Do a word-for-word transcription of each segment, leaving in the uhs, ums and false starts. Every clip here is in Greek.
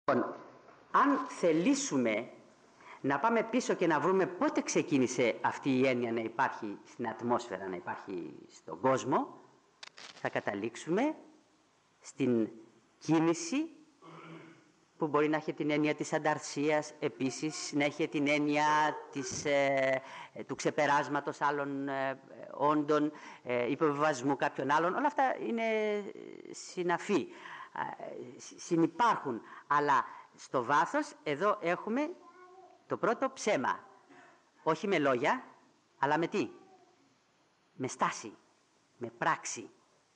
Λοιπόν, αν θελήσουμε να πάμε πίσω και να βρούμε πότε ξεκίνησε αυτή η έννοια να υπάρχει στην ατμόσφαιρα, να υπάρχει στον κόσμο, θα καταλήξουμε στην κίνηση που μπορεί να έχει την έννοια της ανταρσίας, επίσης να έχει την έννοια της, ε, του ξεπεράσματος άλλων ε, όντων, ε, υποβιβασμού κάποιων άλλων. Όλα αυτά είναι συναφή, ε, συνυπάρχουν, αλλά στο βάθος εδώ έχουμε το πρώτο ψέμα. Όχι με λόγια, αλλά με τι? Με στάση, με πράξη.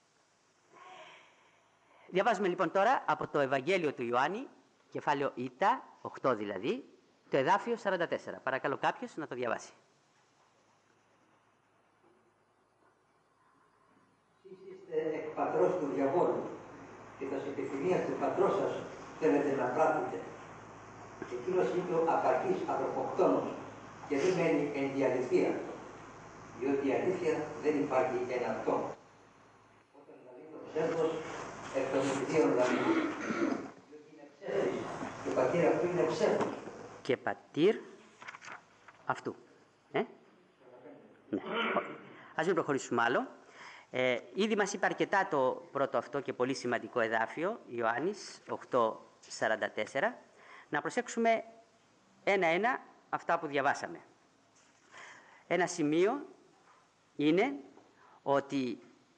Διαβάζουμε λοιπόν τώρα από το Ευαγγέλιο του Ιωάννη, κεφάλαιο Ήτα, οκτώ δηλαδή, το εδάφιο σαράντα τέσσερα. Παρακαλώ κάποιος να το διαβάσει. Εσείς είστε εκ πατρός του διαβόλου και τας επιθυμίας του πατρός σας θέλετε να πράττετε. Εκείνος είναι ο απαρχής ανθρωποκτόνος και δεν μένει εν τη αληθεία, διότι η αλήθεια δεν υπάρχει εν αυτό. Όταν δηλαδή το ψεύδος εκ των ιδίων δηλαδή, διότι είναι ψεύδος και ο πατήρ αυτού είναι ψεύδος. Και πατήρ αυτού. Ε? Ναι. Ας μην προχωρήσουμε άλλο. Ε, ήδη μας είπε αρκετά το πρώτο αυτό και πολύ σημαντικό εδάφιο, Ιωάννης οκτώ σαράντα τέσσερα. Να προσέξουμε ένα-ένα αυτά που διαβάσαμε. Ένα σημείο είναι ότι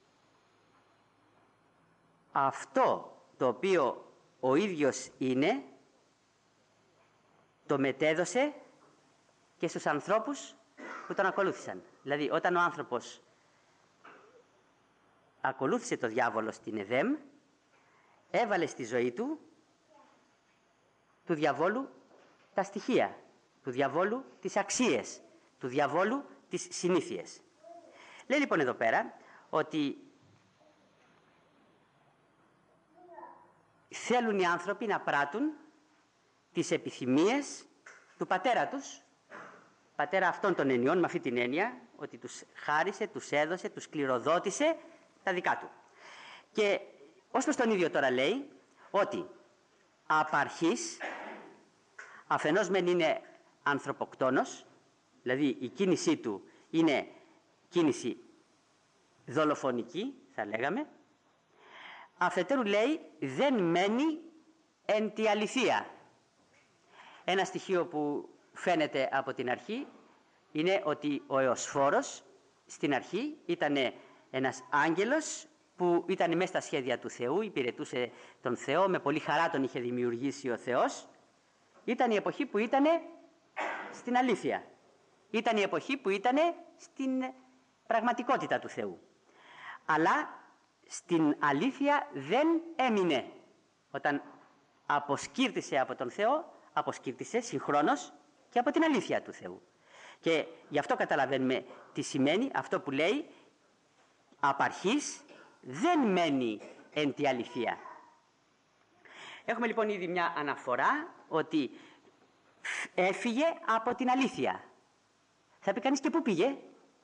αυτό το οποίο ο ίδιος είναι, το μετέδωσε και στους ανθρώπους που τον ακολούθησαν. Δηλαδή, όταν ο άνθρωπος ακολούθησε το διάβολο στην Εδέμ, έβαλε στη ζωή του του διαβόλου τα στοιχεία, του διαβόλου τις αξίες, του διαβόλου τις συνήθειες. Λέει λοιπόν εδώ πέρα ότι θέλουν οι άνθρωποι να πράττουν τις επιθυμίες του πατέρα τους, πατέρα αυτών των ενιών, με αυτή την έννοια, ότι τους χάρισε, τους έδωσε, τους κληροδότησε τα δικά του. Και ως προς τον ίδιο τώρα λέει ότι απαρχής αφενός μεν είναι ανθρωποκτόνος, δηλαδή η κίνησή του είναι κίνηση δολοφονική, θα λέγαμε, αφετέρου λέει δεν μένει εν τη αληθεία. Ένα στοιχείο που φαίνεται από την αρχή είναι ότι ο Εωσφόρος στην αρχή ήταν ένας άγγελος που ήταν μέσα στα σχέδια του Θεού, υπηρετούσε τον Θεό, με πολύ χαρά τον είχε δημιουργήσει ο Θεός. Ήταν η εποχή που ήταν στην αλήθεια. Ήταν η εποχή που ήταν στην πραγματικότητα του Θεού. Αλλά στην αλήθεια δεν έμεινε. Όταν αποσκύρτησε από τον Θεό, αποσκύρτησε συγχρόνως και από την αλήθεια του Θεού. Και γι' αυτό καταλαβαίνουμε τι σημαίνει αυτό που λέει απαρχής δεν μένει εν τη αληθεία. Έχουμε λοιπόν ήδη μια αναφορά ότι έφυγε από την αλήθεια. Θα πει κανείς και πού πήγε?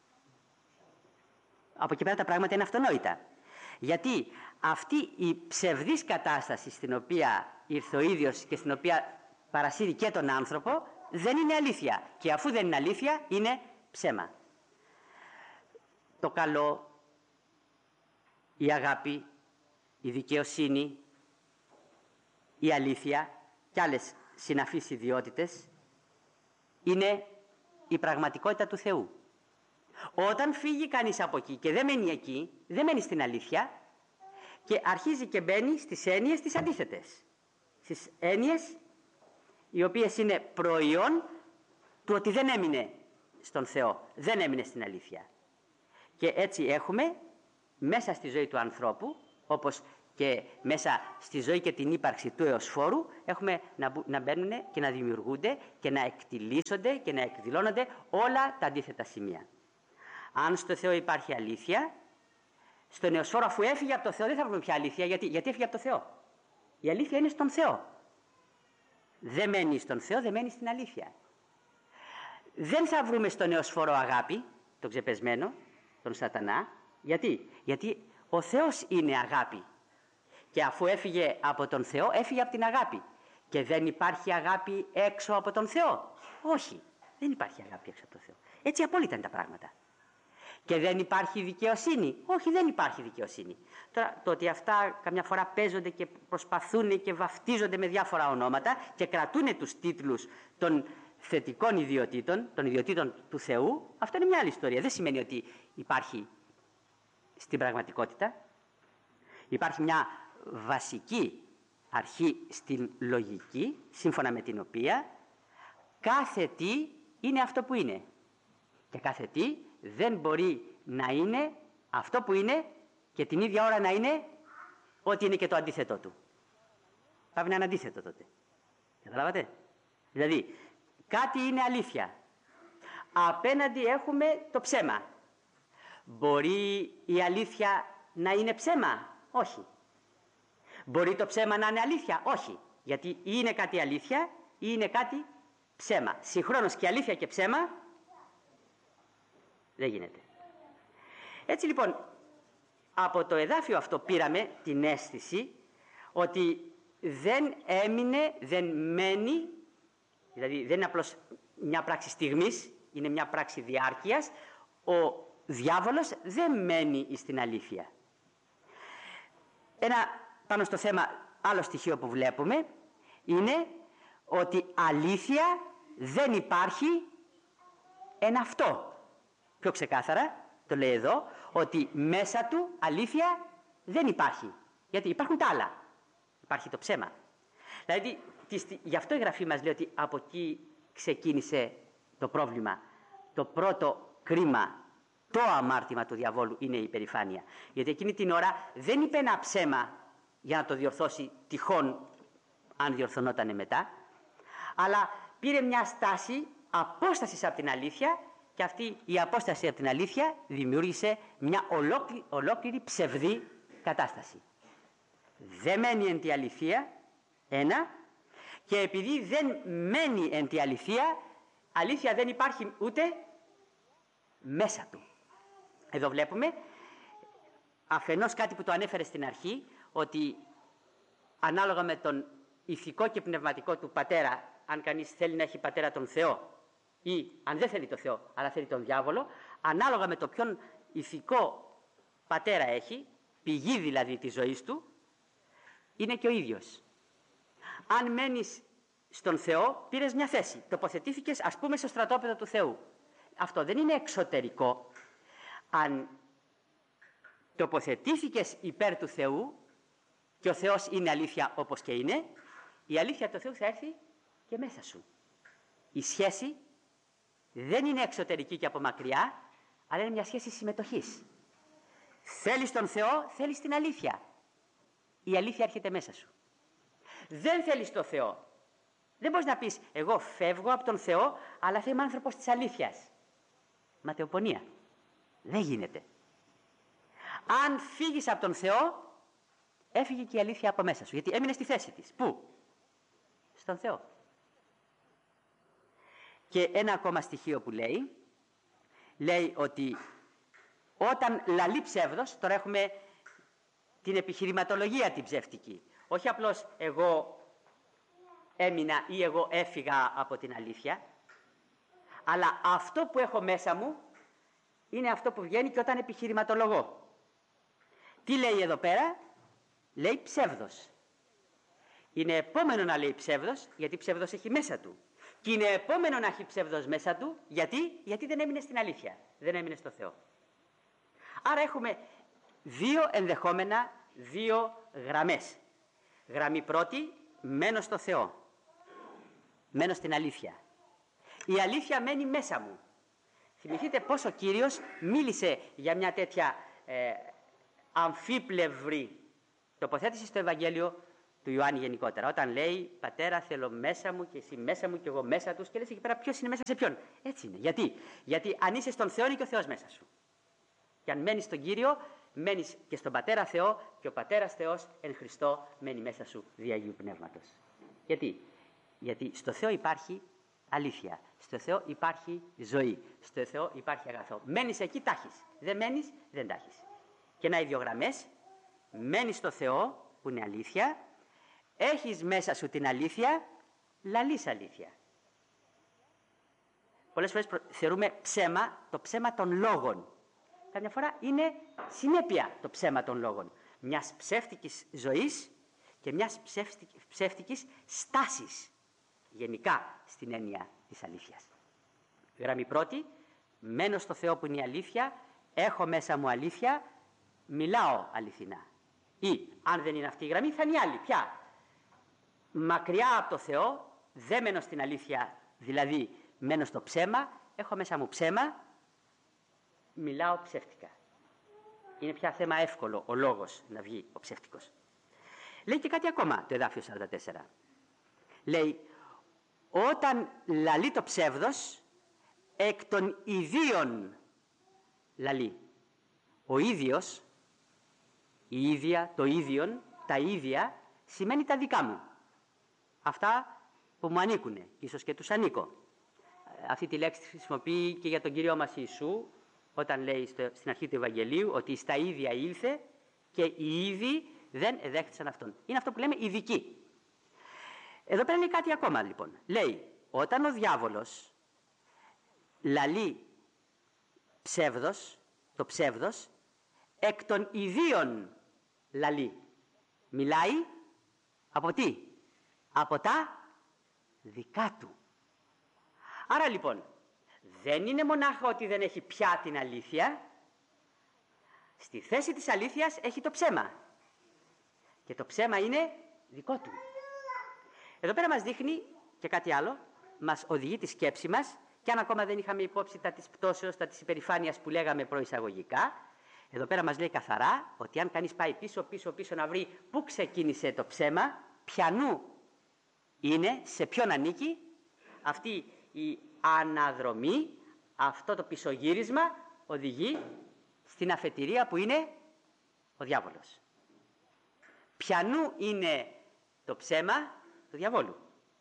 Από εκεί πέρα τα πράγματα είναι αυτονόητα. Γιατί αυτή η ψευδής κατάσταση στην οποία ήρθε ο ίδιος και στην οποία παρασύρει και τον άνθρωπο δεν είναι αλήθεια. Και αφού δεν είναι αλήθεια είναι ψέμα. Το καλό, η αγάπη, η δικαιοσύνη, η αλήθεια και άλλες συναφείς ιδιότητες είναι η πραγματικότητα του Θεού. Όταν φύγει κανείς από εκεί και δεν μένει εκεί, δεν μένει στην αλήθεια και αρχίζει και μπαίνει στις έννοιες τις αντίθετες. Στις έννοιες οι οποίες είναι προϊόν του ότι δεν έμεινε στον Θεό, δεν έμεινε στην αλήθεια. Και έτσι έχουμε μέσα στη ζωή του ανθρώπου, όπως και μέσα στη ζωή και την ύπαρξη του Εωσφόρου, έχουμε να, να μπαίνουν και να δημιουργούνται και να εκτιλήσονται και να εκδηλώνονται όλα τα αντίθετα σημεία. Αν στο Θεό υπάρχει αλήθεια, στον Εωσφόρο αφού έφυγε από το Θεό δεν θα βρούμε πια αλήθεια. Γιατί, γιατί έφυγε από το Θεό. Η αλήθεια είναι στον Θεό. Δεν μένει στον Θεό, δεν μένει στην αλήθεια. Δεν θα βρούμε στον Εωσφόρο αγάπη, τον ξεπεσμένο, τον σατανά. Γιατί, γιατί ο Θεός είναι αγάπη. Και αφού έφυγε από τον Θεό, έφυγε από την αγάπη. Και δεν υπάρχει αγάπη έξω από τον Θεό. Όχι, δεν υπάρχει αγάπη έξω από τον Θεό. Έτσι απόλυτα είναι τα πράγματα. Και δεν υπάρχει δικαιοσύνη. Όχι, δεν υπάρχει δικαιοσύνη. Τώρα, το ότι αυτά καμιά φορά παίζονται και προσπαθούν και βαφτίζονται με διάφορα ονόματα και κρατούν τους τίτλους των θετικών ιδιωτήτων, των ιδιωτήτων του Θεού, αυτό είναι μια άλλη ιστορία. Δεν σημαίνει ότι υπάρχει στην πραγματικότητα. Υπάρχει μια βασική αρχή στην λογική, σύμφωνα με την οποία κάθε τι είναι αυτό που είναι. Και κάθε τι δεν μπορεί να είναι αυτό που είναι και την ίδια ώρα να είναι ό,τι είναι και το αντίθετό του. Πάμε να είναι αντίθετο τότε. Καταλάβατε? Δηλαδή, κάτι είναι αλήθεια. Απέναντι έχουμε το ψέμα. Μπορεί η αλήθεια να είναι ψέμα? Όχι. Μπορεί το ψέμα να είναι αλήθεια? Όχι. Γιατί ή είναι κάτι αλήθεια ή είναι κάτι ψέμα. Συγχρόνως και αλήθεια και ψέμα δεν γίνεται. Έτσι λοιπόν, από το εδάφιο αυτό πήραμε την αίσθηση ότι δεν έμεινε, δεν μένει, δηλαδή δεν είναι απλώς μια πράξη στιγμής, είναι μια πράξη διάρκειας, ο διάβολος δεν μένει στην αλήθεια. Ένα πάνω στο θέμα άλλο στοιχείο που βλέπουμε είναι ότι αλήθεια δεν υπάρχει εν αυτό. Πιο ξεκάθαρα το λέει εδώ, ότι μέσα του αλήθεια δεν υπάρχει. Γιατί υπάρχουν τα άλλα. Υπάρχει το ψέμα. Δηλαδή, γι' αυτό η Γραφή μας λέει ότι από εκεί ξεκίνησε το πρόβλημα. Το πρώτο κρίμα, το αμάρτημα του διαβόλου είναι η υπερηφάνεια. Γιατί εκείνη την ώρα δεν είπε ένα ψέμα για να το διορθώσει τυχόν, αν διορθωνότανε μετά, αλλά πήρε μια στάση απόστασης από την αλήθεια. Και αυτή η απόσταση από την αλήθεια δημιούργησε μια ολόκληρη, ολόκληρη ψευδή κατάσταση. Δεν μένει εν τη αληθεία, ένα, και επειδή δεν μένει εν τη αληθεία, αλήθεια δεν υπάρχει ούτε μέσα του. Εδώ βλέπουμε αφενός κάτι που το ανέφερε στην αρχή, ότι ανάλογα με τον ηθικό και πνευματικό του πατέρα, αν κανείς θέλει να έχει πατέρα τον Θεό, ή αν δεν θέλει το Θεό, αλλά θέλει τον διάβολο, ανάλογα με το ποιον ηθικό πατέρα έχει, πηγή δηλαδή της ζωής του, είναι και ο ίδιος. Αν μένεις στον Θεό, πήρες μια θέση. Τοποθετήθηκες, ας πούμε, στο στρατόπεδο του Θεού. Αυτό δεν είναι εξωτερικό. Αν τοποθετήθηκες υπέρ του Θεού και ο Θεός είναι αλήθεια όπως και είναι, η αλήθεια του Θεού θα έρθει και μέσα σου. Η σχέση δεν είναι εξωτερική και από μακριά, αλλά είναι μια σχέση συμμετοχής. Θέλεις τον Θεό, θέλεις την αλήθεια. Η αλήθεια έρχεται μέσα σου. Δεν θέλεις τον Θεό. Δεν μπορείς να πεις, εγώ φεύγω από τον Θεό, αλλά θα είμαι άνθρωπος της αλήθειας. Ματαιοπονία. Δεν γίνεται. Αν φύγεις από τον Θεό, έφυγε και η αλήθεια από μέσα σου. Γιατί έμεινε στη θέση της. Πού? Στον Θεό. Και ένα ακόμα στοιχείο που λέει, λέει ότι όταν λαλεί ψεύδος, τώρα έχουμε την επιχειρηματολογία την ψεύτικη. Όχι απλώς εγώ έμεινα ή εγώ έφυγα από την αλήθεια, αλλά αυτό που έχω μέσα μου είναι αυτό που βγαίνει και όταν επιχειρηματολογώ. Τι λέει εδώ πέρα? Λέει ψεύδος. Είναι επόμενο να λέει ψεύδος, γιατί ψεύδος έχει μέσα του. Και είναι επόμενο να έχει ψεύδος μέσα του, γιατί, γιατί δεν έμεινε στην αλήθεια, δεν έμεινε στο Θεό. Άρα έχουμε δύο ενδεχόμενα, δύο γραμμές. Γραμμή πρώτη, μένω στο Θεό, μένω στην αλήθεια. Η αλήθεια μένει μέσα μου. Θυμηθείτε πώς ο Κύριος μίλησε για μια τέτοια ε, αμφίπλευρη τοποθέτηση στο Ευαγγέλιο του Ιωάννη γενικότερα. Όταν λέει, πατέρα θέλω μέσα μου και εσύ μέσα μου και εγώ μέσα τους, και λες εκεί πέρα ποιος είναι μέσα σε ποιον. Έτσι είναι. Γιατί? Γιατί αν είσαι στον Θεό είναι και ο Θεός μέσα σου. Και αν μένεις στον Κύριο, μένεις και στον Πατέρα Θεό, και ο Πατέρας Θεός εν Χριστώ μένει μέσα σου δι' Αγίου Πνεύματος. Γιατί? Γιατί στο Θεό υπάρχει αλήθεια. Στο Θεό υπάρχει ζωή. Στο Θεό υπάρχει αγαθό. Μένεις εκεί, τάχεις. Δεν μένεις, δεν τάχεις. Και να οι δύο γραμμές, μένεις στο Θεό που είναι αλήθεια, έχεις μέσα σου την αλήθεια, λαλείς αλήθεια. Πολλές φορές θεωρούμε ψέμα το ψέμα των λόγων. Καμιά φορά είναι συνέπεια το ψέμα των λόγων. Μιας ψεύτικης ζωής και μιας ψεύτικης στάσης. Γενικά στην έννοια της αλήθειας. Γραμμή πρώτη, μένω στο Θεό που είναι η αλήθεια, έχω μέσα μου αλήθεια, μιλάω αληθινά. Ή, αν δεν είναι αυτή η γραμμή, θα είναι η άλλη. Ποια? Μακριά από το Θεό, δεν μένω στην αλήθεια, δηλαδή μένω στο ψέμα, έχω μέσα μου ψέμα, μιλάω ψεύτικα. Είναι πια θέμα εύκολο ο λόγος να βγει ο ψεύτικος. Λέει και κάτι ακόμα το εδάφιο σαράντα τέσσερα. Λέει, όταν λαλεί το ψεύδος, εκ των ιδίων λαλεί. Ο ίδιος, η ίδια, το ίδιον, τα ίδια, σημαίνει τα δικά μου. Αυτά που μου ανήκουνε, ίσως και τους ανήκω. Αυτή τη λέξη χρησιμοποιεί και για τον Κύριό μας Ιησού, όταν λέει στο, στην αρχή του Ευαγγελίου ότι στα ίδια ήλθε και οι ίδιοι δεν εδέχτησαν αυτόν. Είναι αυτό που λέμε ειδικοί. Εδώ πέρα λέει κάτι ακόμα λοιπόν. Λέει, όταν ο διάβολος λαλεί ψεύδος, το ψεύδος, εκ των ιδίων λαλεί. Μιλάει από τι? Από τα δικά του. Άρα λοιπόν, δεν είναι μονάχα ότι δεν έχει πια την αλήθεια, στη θέση της αλήθειας έχει το ψέμα. Και το ψέμα είναι δικό του. Εδώ πέρα μας δείχνει και κάτι άλλο, μας οδηγεί τη σκέψη μας, και αν ακόμα δεν είχαμε υπόψη τα της πτώσεως, τα της υπερηφάνειας που λέγαμε προεισαγωγικά, εδώ πέρα μας λέει καθαρά ότι αν κανείς πάει πίσω, πίσω, πίσω να βρει πού ξεκίνησε το ψέμα, ποιανού είναι, σε ποιον ανήκει, αυτή η αναδρομή, αυτό το πισωγύρισμα οδηγεί στην αφετηρία που είναι ο διάβολος. Ποιανού είναι το ψέμα? Του διαβόλου.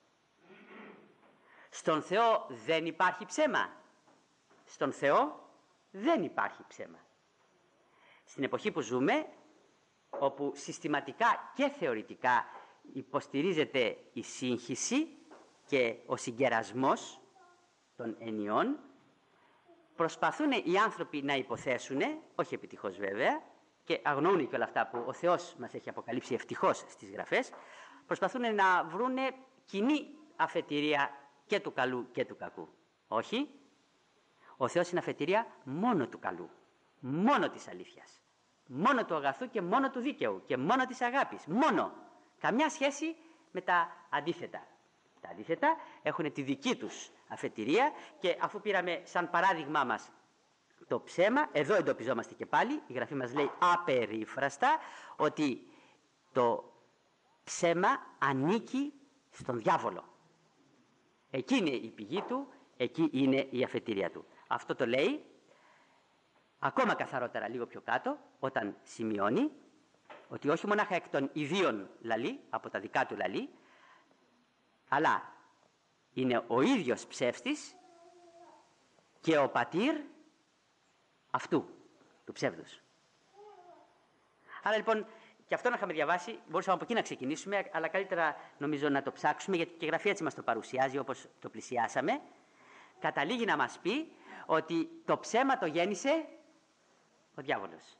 Στον Θεό δεν υπάρχει ψέμα. Στον Θεό δεν υπάρχει ψέμα. Στην εποχή που ζούμε, όπου συστηματικά και θεωρητικά υποστηρίζεται η σύγχυση και ο συγκερασμός των ενιών, προσπαθούν οι άνθρωποι να υποθέσουν, όχι επιτυχώς βέβαια, και αγνοούν και όλα αυτά που ο Θεός μας έχει αποκαλύψει ευτυχώς στις γραφές, προσπαθούν να βρούνε κοινή αφετηρία και του καλού και του κακού. Όχι, ο Θεός είναι αφετηρία μόνο του καλού, μόνο της αλήθειας, μόνο του αγαθού και μόνο του δίκαιου και μόνο της αγάπης, μόνο. Καμιά σχέση με τα αντίθετα. Τα αντίθετα έχουν τη δική τους αφετηρία και αφού πήραμε σαν παράδειγμά μας το ψέμα, εδώ εντοπιζόμαστε και πάλι, η γραφή μας λέει απερίφραστα ότι το ψέμα ανήκει στον διάβολο. Εκεί είναι η πηγή του, εκεί είναι η αφετηρία του. Αυτό το λέει ακόμα καθαρότερα λίγο πιο κάτω, όταν σημειώνει ότι όχι μονάχα εκ των ιδίων λαλεί, από τα δικά του λαλεί, αλλά είναι ο ίδιος ψεύστης και ο πατήρ αυτού, του ψεύδους. Άρα λοιπόν, και αυτό να είχαμε διαβάσει, μπορούσαμε από εκεί να ξεκινήσουμε, αλλά καλύτερα νομίζω να το ψάξουμε, γιατί και η γραφή έτσι μας το παρουσιάζει όπως το πλησιάσαμε. Καταλήγει να μας πει ότι το ψέμα το γέννησε ο διάβολος.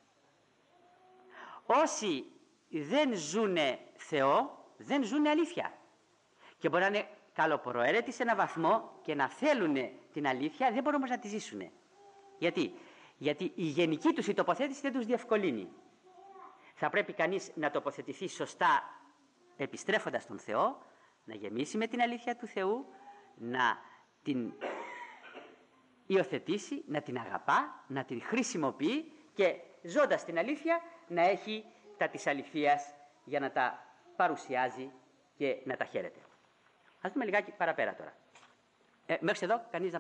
Όσοι δεν ζουνε Θεό, δεν ζουνε αλήθεια. Και μπορεί να είναι καλοπροαίρετοι σε ένα βαθμό και να θέλουν την αλήθεια, δεν μπορούν όμως να τη ζήσουν. Γιατί? Γιατί η γενική τους η τοποθέτηση δεν τους διευκολύνει. Θα πρέπει κανείς να τοποθετηθεί σωστά επιστρέφοντας στον Θεό, να γεμίσει με την αλήθεια του Θεού, να την υιοθετήσει, να την αγαπά, να την χρησιμοποιεί και ζώντας την αλήθεια να έχει τα της αληθείας για να τα παρουσιάζει και να τα χαίρεται. Ας δούμε λιγάκι παραπέρα τώρα. Ε, μέχρι εδώ κανείς να